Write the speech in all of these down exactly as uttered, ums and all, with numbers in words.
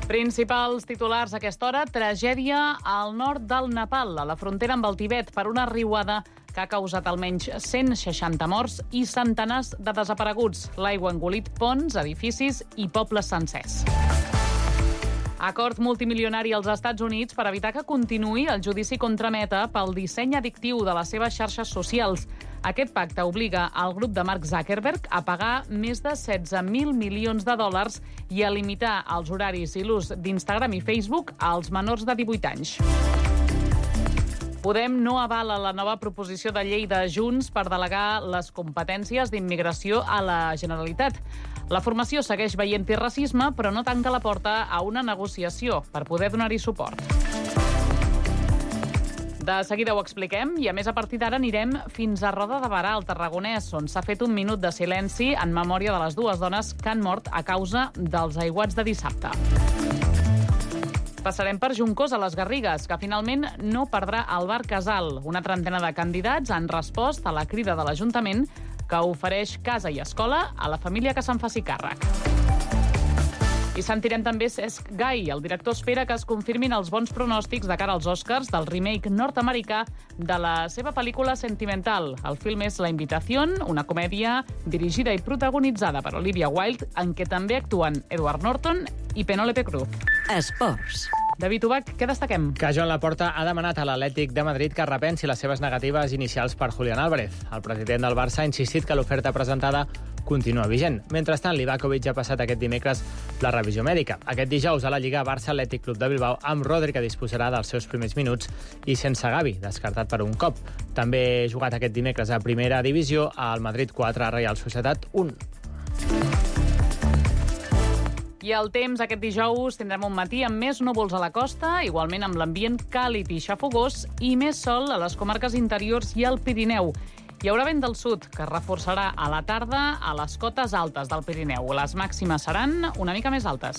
Principals titulars a aquesta hora. Tragèdia al nord del Nepal, a la frontera amb el Tibet, per una riuada que ha causat almenys cent seixanta morts i centenars de desapareguts. L'aigua ha engolit ponts, edificis i pobles sencers. Acord multimilionari als Estats Units per evitar que continuï el judici contra Meta pel disseny addictiu de les seves xarxes socials. Aquest pacte obliga el grup de Mark Zuckerberg a pagar més de setze mil milions de dòlars i a limitar els horaris i l'ús d'Instagram i Facebook als menors de divuit anys. Podem no avala la nova proposició de llei de Junts per delegar les competències d'immigració a la Generalitat. La formació segueix veient-hi racisme, però no tanca la porta a una negociació per poder donar-hi suport. De seguida ho expliquem i, a més, a partir d'ara anirem fins a Roda de Berà, al Tarragonès, on s'ha fet un minut de silenci en memòria de les dues dones que han mort a causa dels aiguats de dissabte. Passarem per Juncos, a les Garrigues, que finalment no perdrà el bar Casal. Una trentena de candidats han respost a la crida de l'Ajuntament que ofereix casa i escola a la família que se'n faci càrrec. I sentirem també Cesc Gai. El director espera que es confirmin els bons pronòstics de cara als Oscars del remake nord-americà de la seva pel·lícula Sentimental. El film és La Invitación, una comèdia dirigida i protagonitzada per Olivia Wilde, en què també actuen Edward Norton i Penélope Cruz. Esports. David Ubach, què destaquem? Que Joan Laporta ha demanat a l'Atlètic de Madrid que repensi les seves negatives inicials per Julián Álvarez. El president del Barça ha insistit que l'oferta presentada continua vigent. Mentrestant, Livakovic ha passat aquest dimecres la revisió mèdica. Aquest dijous a la Lliga Barça Atlètic Club de Bilbao, amb Rodri, que disposarà dels seus primers minuts, i sense Gavi, descartat per un cop. També ha jugat aquest dimecres a primera divisió al Madrid quatre, Reial Societat un. I el temps aquest dijous tindrem un matí amb més núvols a la costa, igualment amb l'ambient càlid i xafogós, i més sol a les comarques interiors i al Pirineu. Hi haurà vent del sud, que es reforçarà a la tarda a les cotes altes del Pirineu. Les màximes seran una mica més altes.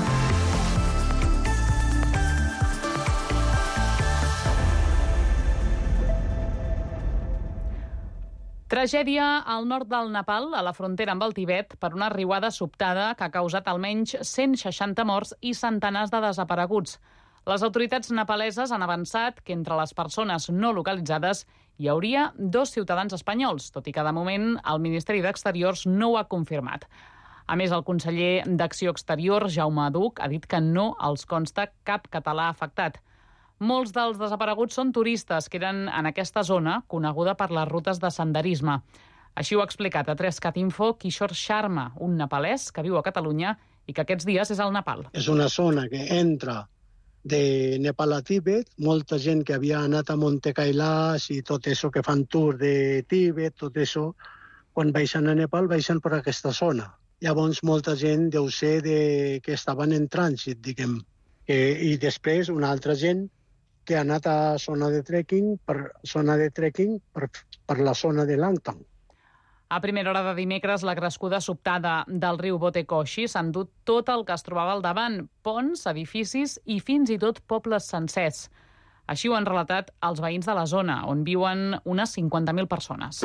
Tragèdia al nord del Nepal, a la frontera amb el Tibet, per una riuada sobtada que ha causat almenys cent seixanta morts i centenars de desapareguts. Les autoritats nepaleses han avançat que entre les persones no localitzades hi hauria dos ciutadans espanyols, tot i que de moment el Ministeri d'Exteriors no ho ha confirmat. A més, el conseller d'Acció Exterior, Jaume Duch, ha dit que no els consta cap català afectat. Molts dels desapareguts són turistes que eren en aquesta zona, coneguda per les rutes de senderisme. Així ho ha explicat a tres cat info Kishore Sharma, un nepalès que viu a Catalunya i que aquests dies és al Nepal. És una zona que entra de Nepal a Tíbet, molta gent que havia anat a Monte Kailash i tot això que fan tour de Tíbet, tot això, quan baixen a Nepal, baixen per aquesta zona. Llavors, molta gent deu ser de... que estaven en trànsit, diguem. I després, una altra gent que ha anat a zona de trekking per, zona de trekking per, per la zona de Langtang. A primera hora de dimecres, la crescuda sobtada del riu Botekoshi s'ha endut tot el que es trobava al davant, ponts, edificis i fins i tot pobles sencers. Així ho han relatat els veïns de la zona, on viuen unes cinquanta mil persones.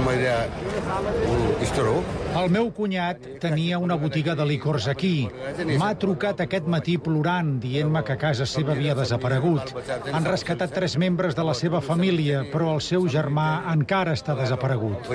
El meu cunyat tenia una botiga de licors aquí. M'ha trucat aquest matí plorant, dient-me que casa seva havia desaparegut. Han rescatat tres membres de la seva família, però el seu germà encara està desaparegut.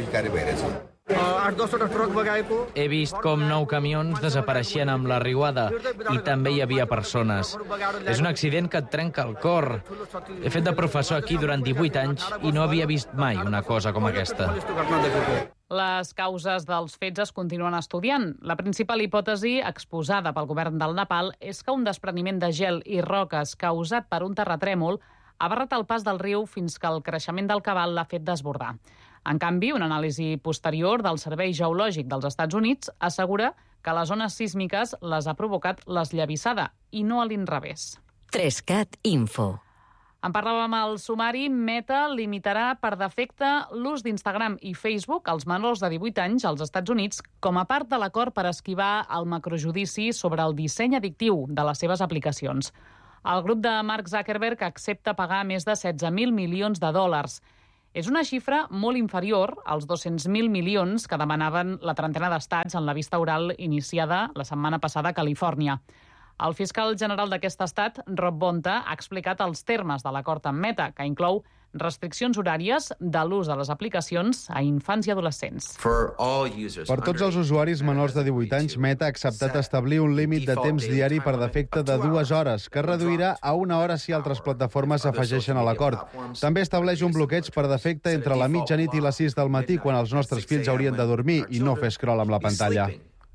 He vist com nou camions desapareixien amb la riuada i també hi havia persones. És un accident que et trenca el cor. He fet de professor aquí durant divuit anys i no havia vist mai una cosa com aquesta. Les causes dels fets es continuen estudiant. La principal hipòtesi exposada pel govern del Nepal és que un despreniment de gel i roques causat per un terratrèmol ha barrat el pas del riu fins que el creixement del cabal l'ha fet desbordar. En canvi, una anàlisi posterior del Servei Geològic dels Estats Units assegura que les ones sísmiques les ha provocat l'esllavissada i no a l'inrevés. tres cat info. En parlàvem al sumari. Meta limitarà per defecte l'ús d'Instagram i Facebook als menors de divuit anys als Estats Units com a part de l'acord per esquivar el macrojudici sobre el disseny addictiu de les seves aplicacions. El grup de Mark Zuckerberg accepta pagar més de setze mil milions de dòlars. És una xifra molt inferior als dos-cents mil milions que demanaven la trentena d'estats en la vista oral iniciada la setmana passada a Califòrnia. El fiscal general d'aquest estat, Rob Bonta, ha explicat els termes de l'acord amb Meta, que inclou restriccions horàries de l'ús de les aplicacions a infants i adolescents. Per tots els usuaris menors de divuit anys, Meta ha acceptat establir un límit de temps diari per defecte de dues hores, que es reduirà a una hora si altres plataformes s'afegeixen a l'acord. També estableix un bloqueig per defecte entre la mitjanit i les sis del matí, quan els nostres fills haurien de dormir i no fer scroll amb la pantalla.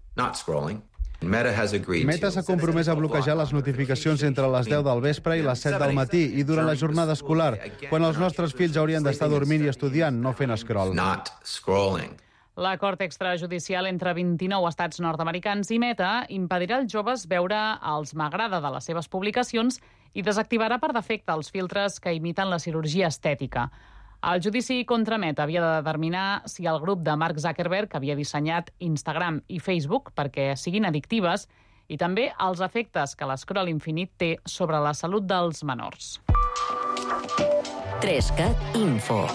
Meta s'ha compromès a bloquejar les notificacions entre les deu del vespre i les set del matí i durant la jornada escolar, quan els nostres fills haurien d'estar dormint i estudiant, no fent scroll. L'acord extrajudicial entre vint-i-nou estats nord-americans i Meta impedirà als joves veure els m'agrada de les seves publicacions i desactivarà per defecte els filtres que imiten la cirurgia estètica. El judici contra Meta havia de determinar si el grup de Mark Zuckerberg havia dissenyat Instagram i Facebook perquè siguin addictives i també els efectes que l'escroll infinit té sobre la salut dels menors. Trescat Info.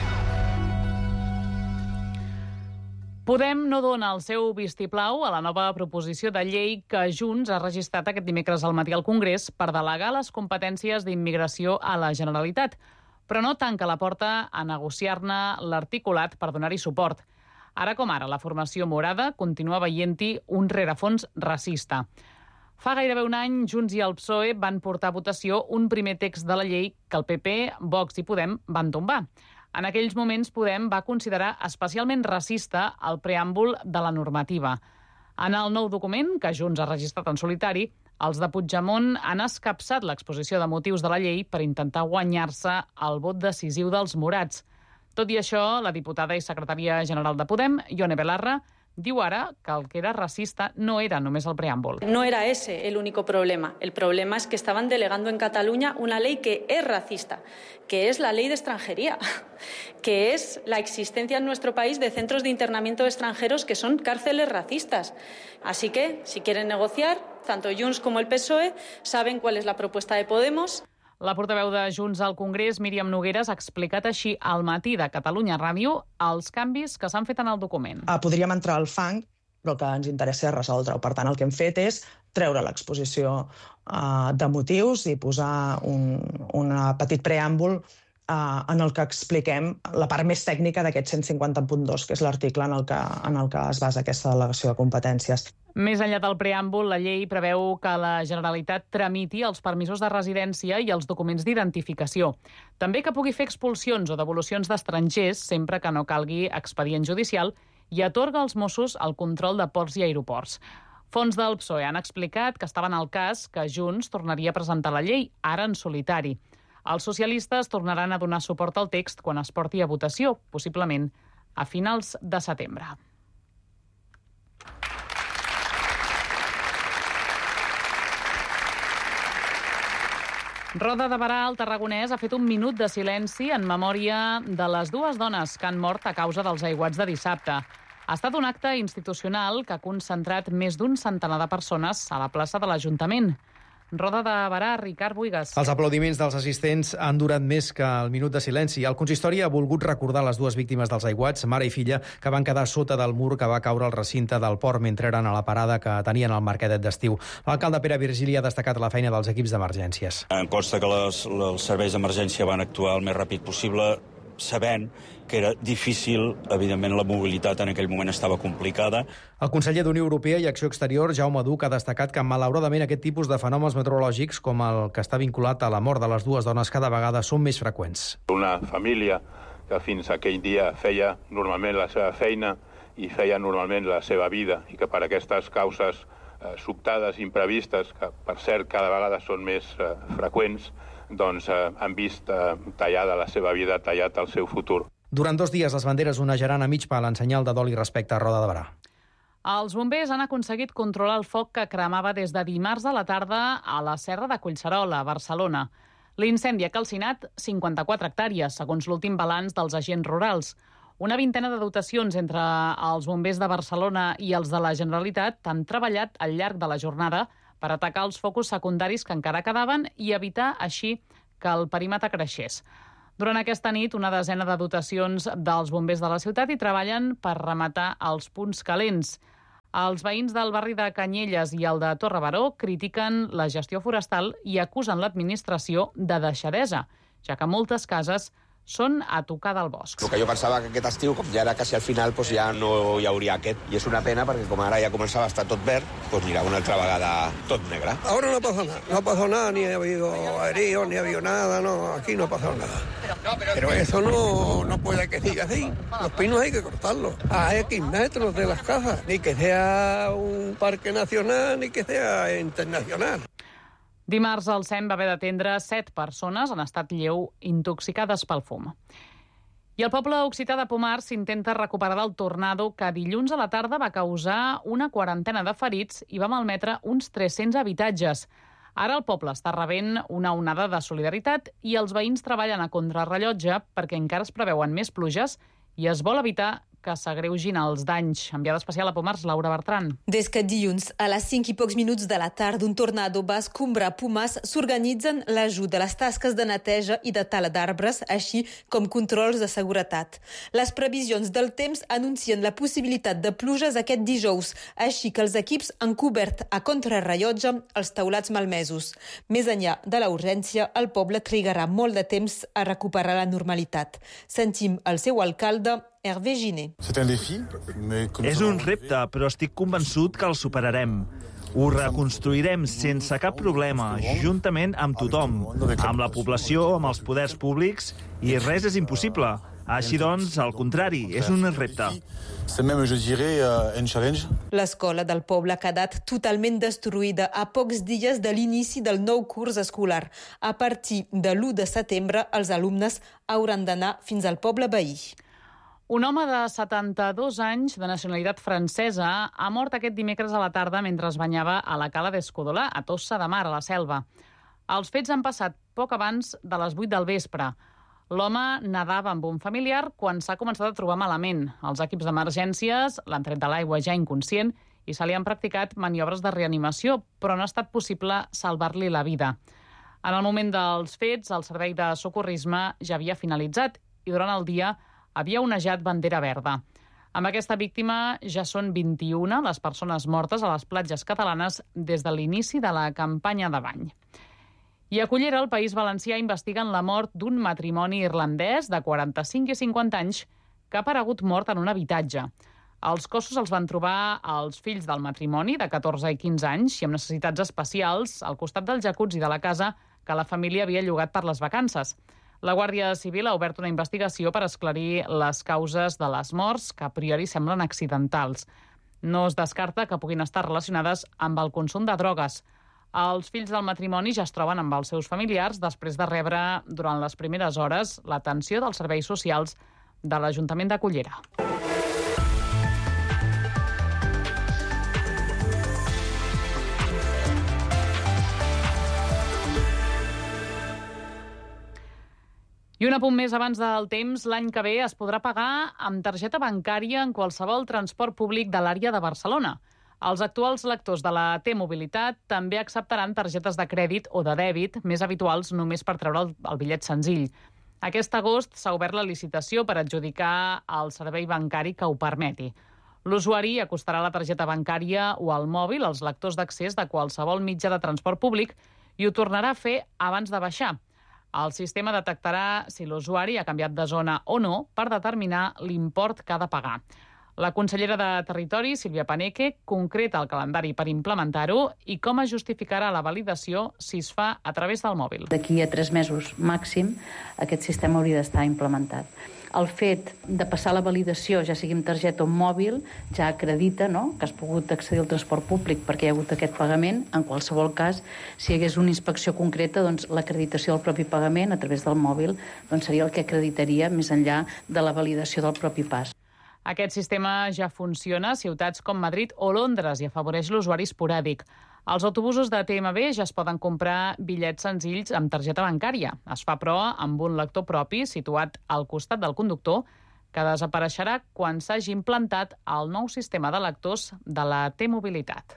Podem no dona el seu vistiplau a la nova proposició de llei que Junts ha registrat aquest dimecres al matí al Congrés per delegar les competències d'immigració a la Generalitat, però no tanca la porta a negociar-ne l'articulat per donar-hi suport. Ara com ara, la formació morada continua veient-hi un rerefons racista. Fa gairebé un any, Junts i el P S O E van portar a votació un primer text de la llei que el P P, Vox i Podem van tombar. En aquells moments, Podem va considerar especialment racista el preàmbul de la normativa. En el nou document, que Junts ha registrat en solitari, els de Puigdemont han escapçat l'exposició de motius de la llei per intentar guanyar-se el vot decisiu dels morats. Tot i això, la diputada i secretària general de Podem, Ione Belarra, diu ara que el que era racista no era només el preàmbul. No era ese el único problema. El problema es que estaban delegando en Cataluña una ley que es racista, que es la ley de extranjería, que es la existencia en nuestro país de centros de internamiento de extranjeros que son cárceles racistas. Así que, si quieren negociar, tanto Junts como el P S O E saben cuál es la propuesta de Podemos. La portaveu de Junts al Congrés, Míriam Nogueras, ha explicat així al matí de Catalunya Ràdio els canvis que s'han fet en el document. Ah, podríem entrar al fang, però el que ens interessa és resoldre-ho. Per tant, el que hem fet és treure l'exposició uh, de motius i posar un, un petit preàmbul uh, en el que expliquem la part més tècnica d'aquest cent cinquanta punt dos, que és l'article en el que, en el que es basa aquesta delegació de competències. Més enllà del preàmbul, la llei preveu que la Generalitat tramiti els permisos de residència i els documents d'identificació. També que pugui fer expulsions o devolucions d'estrangers sempre que no calgui expedient judicial i atorga als Mossos el control de ports i aeroports. Fons del P S O E han explicat que estaven al cas que Junts tornaria a presentar la llei, ara en solitari. Els socialistes tornaran a donar suport al text quan es porti a votació, possiblement a finals de setembre. Roda de Berà, al Tarragonès, ha fet un minut de silenci en memòria de les dues dones que han mort a causa dels aiguats de dissabte. Ha estat un acte institucional que ha concentrat més d'un centenar de persones a la plaça de l'Ajuntament. Roda de Berà, Ricard Buigas. Els aplaudiments dels assistents han durat més que el minut de silenci. El consistori ha volgut recordar les dues víctimes dels aiguats, mare i filla, que van quedar sota del mur que va caure al recinte del port mentre eren a la parada que tenien al mercadet d'estiu. L'alcalde Pere Virgili ha destacat la feina dels equips d'emergències. Em consta que les, els serveis d'emergència van actuar el més ràpid possible, sabent que era difícil, evidentment la mobilitat en aquell moment estava complicada. El conseller d'Unió Europea i Acció Exterior, Jaume Duch, ha destacat que malauradament aquest tipus de fenòmens meteorològics, com el que està vinculat a la mort de les dues dones, cada vegada són més freqüents. Una família que fins aquell dia feia normalment la seva feina i feia normalment la seva vida i que per aquestes causes eh, sobtades, imprevistes, que per cert cada vegada són més eh, freqüents, doncs eh, han vist eh, tallada la seva vida, tallat el seu futur. Durant dos dies les banderes onejaran a mig pal en senyal de dol i respecte a Roda de Berà. Els bombers han aconseguit controlar el foc que cremava des de dimarts a la tarda a la Serra de Collserola, a Barcelona. L'incendi ha calcinat cinquanta-quatre hectàrees, segons l'últim balanç dels agents rurals. Una vintena de dotacions entre els bombers de Barcelona i els de la Generalitat han treballat al llarg de la jornada per atacar els focus secundaris que encara quedaven i evitar així que el perímetre creixés. Durant aquesta nit, una desena de dotacions dels bombers de la ciutat hi treballen per rematar els punts calents. Els veïns del barri de Canyelles i el de Torre Baró critiquen la gestió forestal i acusen l'administració de deixadesa, ja que moltes cases són a tocar del bosc. El que jo pensava que aquest estiu, com ja era quasi al final, doncs ja no hi hauria aquest. I és una pena perquè com ara ja començava a estar tot verd, doncs mira, una altra vegada tot negre. Ahora no pasa nada, no ha pasado nada, ni ha habido heridos, ni ha habido nada, no, aquí no ha pasado nada. Pero eso no, no puede que siga así. Los pinos hay que cortarlos a X metros de las casas, ni que sea un parque nacional, ni que sea internacional. Dimarts el S E M va haver d'atendre set persones en estat lleu intoxicades pel fum. I el poble occità de Pomar s'intenta recuperar del tornado que dilluns a la tarda va causar una quarantena de ferits i va malmetre uns tres-cents habitatges. Ara el poble està rebent una onada de solidaritat i els veïns treballen a contrarrellotge perquè encara es preveuen més pluges i es vol evitar que s'agreugin els danys. Enviada especial a Pomars, Laura Bertran. Des que dilluns, a les cinc i pocs minuts de la tarda, un tornado va escombrar Pomars, s'organitzen l'ajut de les tasques de neteja i de tala d'arbres, així com controls de seguretat. Les previsions del temps anuncien la possibilitat de pluges aquest dijous, així que els equips han cobert a contrarrellotge els teulats malmesos. Més enllà de la urgència, el poble trigarà molt de temps a recuperar la normalitat. Sentim el seu alcalde, Hervé Giné. És un repte, però estic convençut que el superarem. Ho reconstruirem sense cap problema, juntament amb tothom, amb la població, amb els poders públics, i res és impossible. Així doncs, al contrari, és un repte. L'escola del poble ha quedat totalment destruïda a pocs dies de l'inici del nou curs escolar. A partir de l'u de setembre, els alumnes hauran d'anar fins al poble veí. Un home de setanta-dos anys, de nacionalitat francesa, ha mort aquest dimecres a la tarda mentre es banyava a la cala d'Escudolà, a Tossa de Mar, a la Selva. Els fets han passat poc abans de les vuit del vespre. L'home nadava amb un familiar quan s'ha començat a trobar malament. Els equips d'emergències l'han tret de l'aigua ja inconscient i se li han practicat maniobres de reanimació, però no ha estat possible salvar-li la vida. En el moment dels fets, el servei de socorrisme ja havia finalitzat i durant el dia havia onejat bandera verda. Amb aquesta víctima ja són vint-i-una les persones mortes a les platges catalanes des de l'inici de la campanya de bany. I a Cullera, el País Valencià, investiguen la mort d'un matrimoni irlandès de quaranta-cinc i cinquanta anys que ha aparegut mort en un habitatge. Els cossos els van trobar els fills del matrimoni, de catorze i quinze anys, i amb necessitats especials, al costat del jacuzzi de la casa que la família havia llogat per les vacances. La Guàrdia Civil ha obert una investigació per esclarir les causes de les morts, que a priori semblen accidentals. No es descarta que puguin estar relacionades amb el consum de drogues. Els fills del matrimoni ja es troben amb els seus familiars després de rebre, durant les primeres hores, l'atenció dels serveis socials de l'Ajuntament de Cullera. I un apunt més abans del temps, l'any que ve es podrà pagar amb targeta bancària en qualsevol transport públic de l'àrea de Barcelona. Els actuals lectors de la T-Mobilitat també acceptaran targetes de crèdit o de dèbit, més habituals només per treure el, el bitllet senzill. Aquest agost s'ha obert la licitació per adjudicar el servei bancari que ho permeti. L'usuari acostarà la targeta bancària o el mòbil als lectors d'accés de qualsevol mitjà de transport públic i ho tornarà a fer abans de baixar. El sistema detectarà si l'usuari ha canviat de zona o no per determinar l'import que ha de pagar. La consellera de Territori, Sílvia Paneque, concreta el calendari per implementar-ho i com es justificarà la validació si es fa a través del mòbil. D'aquí a tres mesos màxim aquest sistema hauria d'estar implementat. El fet de passar la validació, ja sigui amb targeta o mòbil, ja acredita, no?, que has pogut accedir al transport públic perquè hi ha hagut aquest pagament. En qualsevol cas, si hi hagués una inspecció concreta, doncs l'acreditació del propi pagament a través del mòbil doncs seria el que acreditaria més enllà de la validació del propi pas. Aquest sistema ja funciona a ciutats com Madrid o Londres i afavoreix l'usuari esporàdic. Els autobusos de T M B ja es poden comprar bitllets senzills amb targeta bancària. Es fa, però, amb un lector propi situat al costat del conductor que desapareixerà quan s'hagi implantat el nou sistema de lectors de la T-Mobilitat.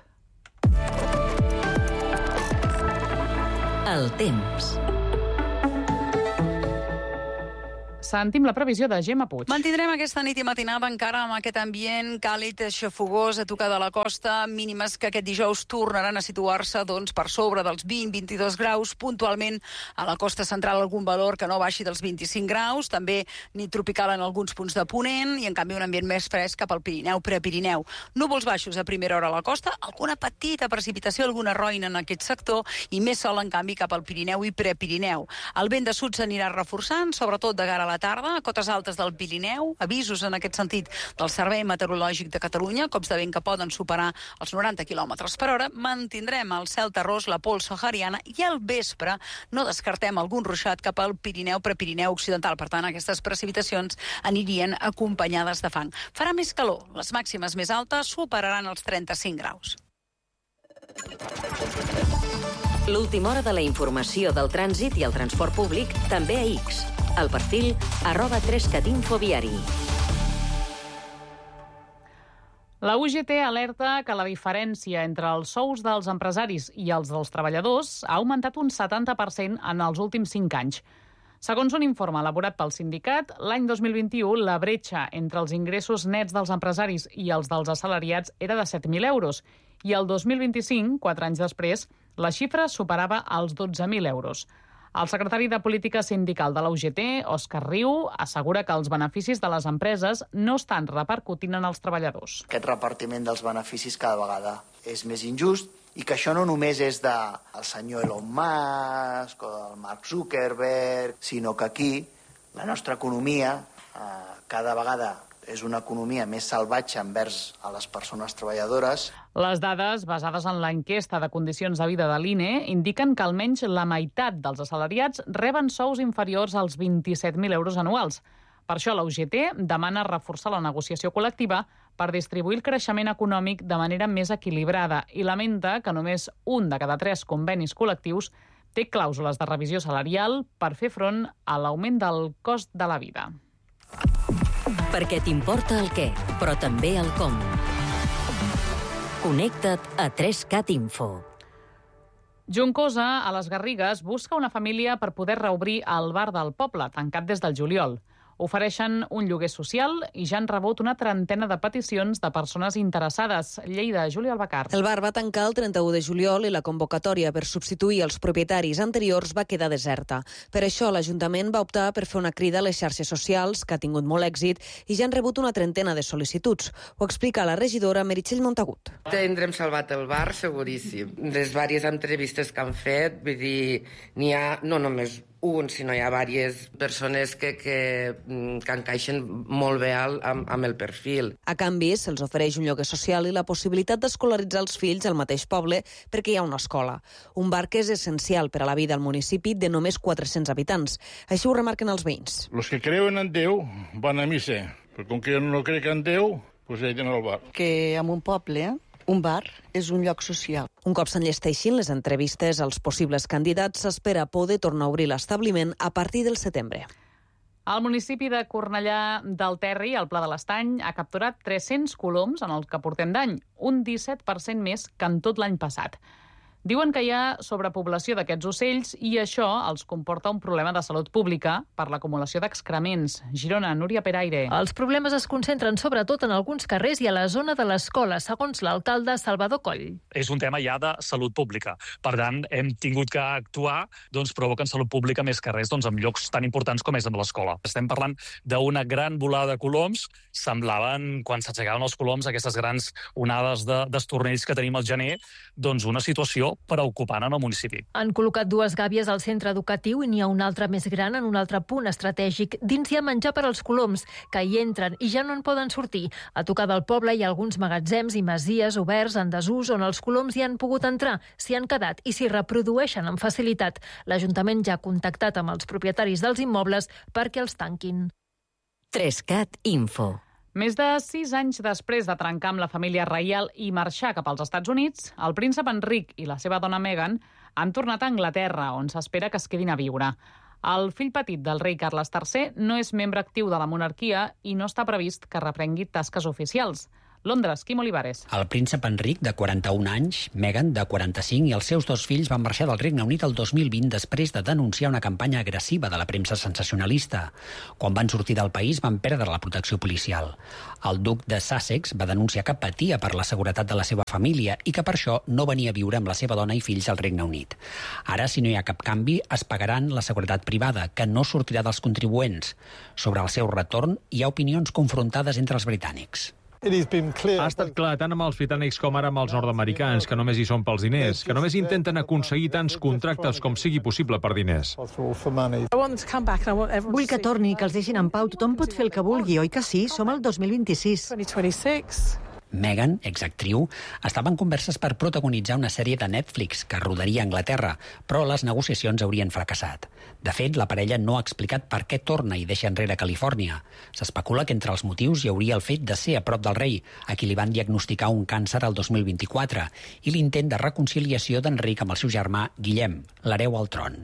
El temps. Sentim la previsió de Gemma Puig. Mantindrem aquesta nit i matinada encara amb aquest ambient càlid, xafogós, a tocar de la costa, mínimes que aquest dijous tornaran a situar-se doncs, per sobre dels vint a vint-i-dos graus, puntualment a la costa central algun valor que no baixi dels vint-i-cinc graus, també nit tropical en alguns punts de Ponent i en canvi un ambient més fresc cap al Pirineu, Prepirineu. Núvols baixos a primera hora a la costa, alguna petita precipitació, alguna roina en aquest sector i més sol en canvi cap al Pirineu i Prepirineu. El vent de sud s'anirà reforçant, sobretot de cara a la tarda, a cotes altes del Pirineu, avisos en aquest sentit del Servei Meteorològic de Catalunya, cops de vent que poden superar els noranta quilòmetres per hora. Mantindrem el cel terrós, la pols sahariana i al vespre no descartem algun ruixat cap al Pirineu, Prepirineu occidental. Per tant, aquestes precipitacions anirien acompanyades de fang. Farà més calor, les màximes més altes superaran els trenta-cinc graus. L'última hora de la informació del trànsit i el transport públic també a X. El perfil arroba tres cat info viari. La U G T alerta que la diferència entre els sous dels empresaris i els dels treballadors ha augmentat un setanta per cent en els últims cinc anys. Segons un informe elaborat pel sindicat, l'any dos mil vint-i-u la bretxa entre els ingressos nets dels empresaris i els dels assalariats era de set mil euros i el dos mil vint-i-cinc, quatre anys després, la xifra superava els dotze mil euros. El secretari de Política Sindical de la U G T, Òscar Riu, assegura que els beneficis de les empreses no estan repercutint en els treballadors. Aquest repartiment dels beneficis cada vegada és més injust i que això no només és del senyor Elon Musk o del Mark Zuckerberg, sinó que aquí la nostra economia eh, cada vegada és una economia més salvatge envers a les persones treballadores. Les dades, basades en l'enquesta de condicions de vida de l'I N E, indiquen que almenys la meitat dels assalariats reben sous inferiors als vint-i-set mil euros anuals. Per això la U G T demana reforçar la negociació col·lectiva per distribuir el creixement econòmic de manera més equilibrada i lamenta que només un de cada tres convenis col·lectius té clàusules de revisió salarial per fer front a l'augment del cost de la vida. Perquè t'importa el què, però també el com. Connecta't a tres cat info. Juncosa, a les Garrigues, busca una família per poder reobrir el bar del poble, tancat des del juliol. Ofereixen un lloguer social i ja han rebut una trentena de peticions de persones interessades. Lleida, Júlia Albacar. El bar va tancar el trenta-u de juliol i la convocatòria per substituir els propietaris anteriors va quedar deserta. Per això l'Ajuntament va optar per fer una crida a les xarxes socials, que ha tingut molt èxit, i ja han rebut una trentena de sol·licituds. Ho explica la regidora Meritxell Montagut. Tindrem salvat el bar, seguríssim. Les diverses entrevistes que han fet, vull dir, n'hi ha no només un, sinó hi ha diverses persones que, que, que encaixen molt bé al, amb, amb el perfil. A canvi, se'ls ofereix un lloguer social i la possibilitat d'escolaritzar els fills al mateix poble perquè hi ha una escola. Un bar que és essencial per a la vida al municipi de només quatre-cents habitants. Així ho remarquen els veïns. Los que creuen en Déu van a missa, però com que jo no crec en Déu, doncs he d'anar al bar. Que en un poble un bar és un lloc social. Un cop s'enllesteixin les entrevistes als possibles candidats, s'espera poder tornar a obrir l'establiment a partir del setembre. El municipi de Cornellà del Terri, al Pla de l'Estany, ha capturat tres-cents coloms en el que portem d'any, un disset per cent més que en tot l'any passat. Diuen que hi ha sobrepoblació d'aquests ocells i això els comporta un problema de salut pública per l'acumulació d'excrements. Girona, Núria Peraire. Els problemes es concentren sobretot en alguns carrers i a la zona de l'escola, segons l'alcalde Salvador Coll. És un tema ja de salut pública. Per tant, hem tingut que actuar doncs, provoquen salut pública més carrers doncs, en llocs tan importants com és en l'escola. Estem parlant d'una gran volada de coloms. Semblaven, quan s'aixecaven els coloms, aquestes grans onades d'estornells que tenim al gener, doncs una situació preocupant en el municipi. Han col·locat dues gàbies al centre educatiu i n'hi ha una altra més gran en un altre punt estratègic. Dins hi ha menjar per als coloms, que hi entren i ja no en poden sortir. A tocar del poble hi ha alguns magatzems i masies oberts en desús on els coloms hi han pogut entrar, s'hi han quedat i s'hi reprodueixen amb facilitat. L'Ajuntament ja ha contactat amb els propietaris dels immobles perquè els tanquin. tres cat info. Més de sis anys després de trencar amb la família reial i marxar cap als Estats Units, el príncep Enric i la seva dona Meghan han tornat a Anglaterra, on s'espera que es quedin a viure. El fill petit del rei Carles tercer no és membre actiu de la monarquia i no està previst que reprengui tasques oficials. Londres, Quim Olivares. El príncep Enric, de quaranta-un anys, Meghan, de quaranta-cinc, i els seus dos fills van marxar del Regne Unit el dos mil vint després de denunciar una campanya agressiva de la premsa sensacionalista. Quan van sortir del país van perdre la protecció policial. El duc de Sussex va denunciar que patia per la seguretat de la seva família i que per això no venia a viure amb la seva dona i fills al Regne Unit. Ara, si no hi ha cap canvi, es pagaran la seguretat privada, que no sortirà dels contribuents. Sobre el seu retorn, hi ha opinions confrontades entre els britànics. Ha estat clar tant amb els britànics com ara amb els nord-americans, que només hi són pels diners, que només intenten aconseguir tants contractes com sigui possible per diners. Vull que torni, que els deixin en pau. Tothom pot fer el que vulgui, oi que sí? Som el dos mil vint-i-sis. Meghan, exactriu, estava en converses per protagonitzar una sèrie de Netflix que rodaria a Anglaterra, però les negociacions haurien fracassat. De fet, la parella no ha explicat per què torna i deixa enrere Califòrnia. S'especula que entre els motius hi hauria el fet de ser a prop del rei, a qui li van diagnosticar un càncer el dos mil vint-i-quatre, i l'intent de reconciliació d'Enric amb el seu germà Guillem, l'hereu al tron.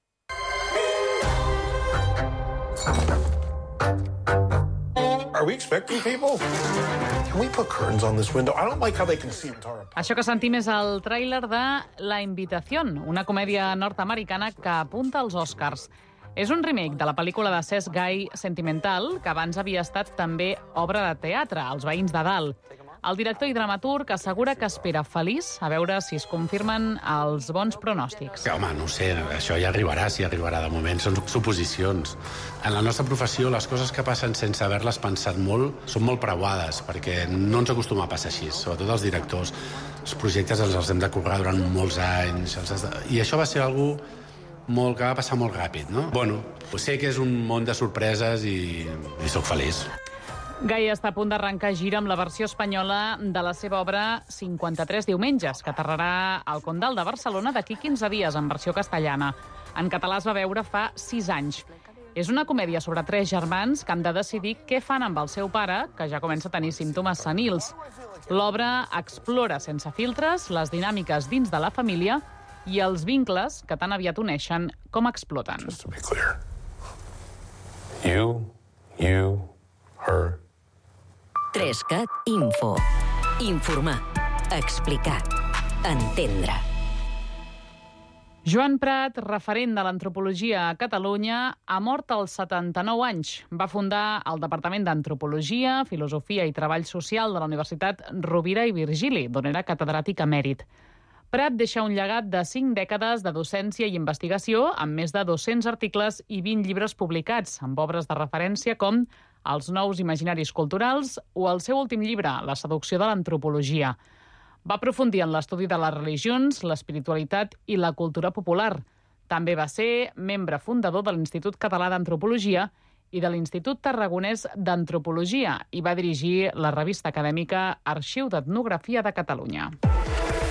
Are we expecting people? Can we put curtains on this window? I don't like how they can see into our... Això que sentim és el tràiler de La Invitación, una comèdia nord-americana que apunta als Oscars. És un remake de la pel·lícula de Cesc Gai Sentimental, que abans havia estat també obra de teatre, Els veïns de dalt. El director i dramaturg assegura que espera feliç a veure si es confirmen els bons pronòstics. Home, no sé, això ja arribarà, si arribarà. De moment són suposicions. En la nostra professió, les coses que passen sense haver-les pensat molt són molt preuades, perquè no ens acostuma a passar així, sobretot els directors. Els projectes ens els hem de currar durant molts anys, els has de... i això va ser algú molt, que va passar molt ràpid, no? Bueno, sé que és un món de sorpreses i, i sóc feliç. Gai està a punt d'arrencar gira amb la versió espanyola de la seva obra cinquanta-tres diumenges, que aterrarà al Condal de Barcelona d'aquí quinze dies en versió castellana. En català es va veure fa sis anys. És una comèdia sobre tres germans que han de decidir què fan amb el seu pare, que ja comença a tenir símptomes senils. L'obra explora sense filtres les dinàmiques dins de la família i els vincles que tan aviat uneixen com exploten. Just to be clear. You, you, her... Trescat Info. Informar. Explicar. Entendre. Joan Prat, referent de l'antropologia a Catalunya, ha mort als setanta-nou anys. Va fundar el Departament d'Antropologia, Filosofia i Treball Social de la Universitat Rovira i Virgili, d'on era catedràtic emèrit. Prat deixa un llegat de cinc dècades de docència i investigació, amb més de dos-cents articles i vint llibres publicats, amb obres de referència com Els nous imaginaris culturals o el seu últim llibre, La seducció de l'antropologia. Va aprofundir en l'estudi de les religions, l'espiritualitat i la cultura popular. També va ser membre fundador de l'Institut Català d'Antropologia i de l'Institut Tarragonès d'Antropologia i va dirigir la revista acadèmica Arxiu d'Etnografia de Catalunya.